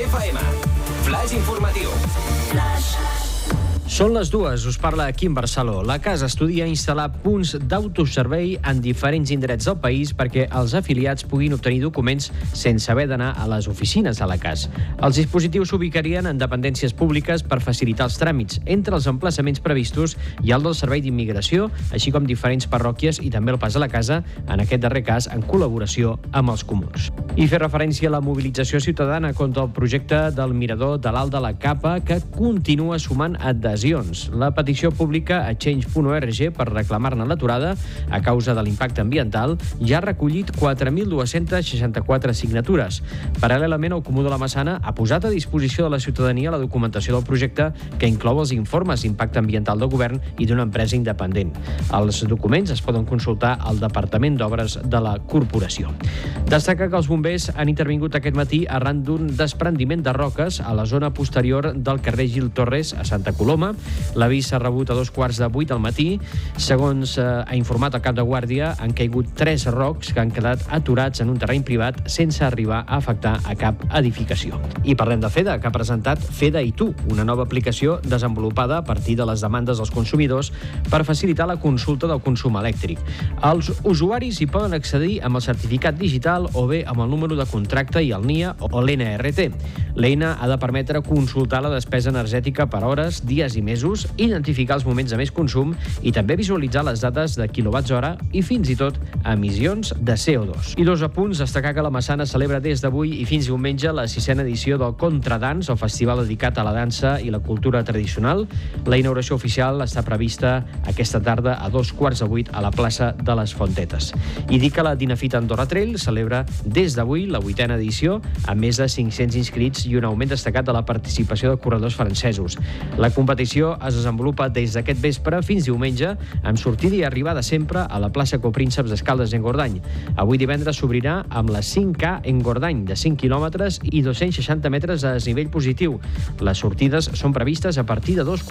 FM. Flash informatiu. Són les 2, us parla Quim Barceló. La Casa estudia instal·lar punts d'autoservei en diferents indrets del país perquè els afiliats puguin obtenir documents sense haver d'anar a les oficines de la Casa. Els dispositius s'ubicarien en dependències públiques per facilitar els tràmits. Entre els emplaçaments previstos hi ha el del Servei d'Immigració, així com diferents parròquies i també el pas a la Casa, en aquest darrer cas en col·laboració amb els comuns. I fer referència a la mobilització ciutadana contra el projecte del mirador de l'Alt de la Capa, que continua sumant adhesions. La petició pública a change.org per reclamar-ne l'aturada a causa de l'impacte ambiental ja ha recollit 4.264 signatures. Paral·lelament, el Comú de la Massana ha posat a disposició de la ciutadania la documentació del projecte, que inclou els informes d'impacte ambiental del govern i d'una empresa independent. Els documents es poden consultar al Departament d'Obres de la Corporació. Destaca que els bombers han intervingut aquest matí arran d'un desprendiment de roques a la zona posterior del carrer Gil Torres a Santa Coloma. L'avís s'ha rebut a 7:45 del matí. Segons ha informat el cap de guàrdia, han caigut 3 rocs que han quedat aturats en un terreny privat sense arribar a afectar a cap edificació. I parlem de FEDA, que ha presentat FEDA i tu, una nova aplicació desenvolupada a partir de les demandes dels consumidors per facilitar la consulta del consum elèctric. Els usuaris hi poden accedir amb el certificat digital o bé amb el número de contracte i el NIA o l'NRT. L'eina ha de permetre consultar la despesa energètica per hores, dies i mesos, identificar els moments de més consum i també visualitzar les dades de quilowatts-hora i fins i tot emissions de CO2. I 2 apunts: destacar que la Massana celebra des d'avui i fins diumenge la 6a edició del Contradans, el festival dedicat a la dansa i la cultura tradicional. La inauguració oficial està prevista aquesta tarda a 7:15 a la plaça de les Fontetes. I dir que la Dinafita Andorra Trail celebra des d'avui la 8a edició, amb més de 500 inscrits i un augment destacat de la participació de corredors francesos. La competició es desenvolupa des d'aquest vespre fins diumenge, amb sortida i arribada sempre a la plaça Coprínceps d'Escaldes en Gordany. Avui divendres s'obrirà amb la 5K en Gordany, de 5 quilòmetres i 260 metres a desnivell positiu. Les sortides són previstes a partir de 2